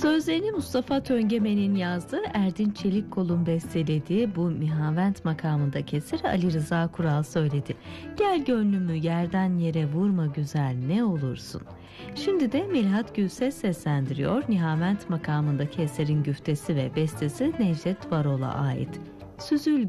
Sözlerini Mustafa Töngemen'in yazdığı, Erdinç Çelikkol'un bestelediği bu Nihavent makamındaki eseri Ali Rıza Kural söyledi. Gel gönlümü yerden yere vurma güzel ne olursun. Şimdi de Melahat Gülses seslendiriyor. Nihavent makamındaki eserin güftesi ve bestesi Necdet Varol'a ait. Süzül